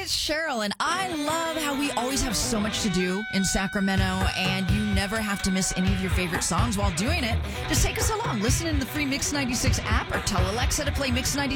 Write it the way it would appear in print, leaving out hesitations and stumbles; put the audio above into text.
it's Cheryl, and I love how we always have so much to do in Sacramento, and you never have to miss any of your favorite songs while doing it. Just take us along. Listen in the free Mix 96 app or tell Alexa to play Mix 96.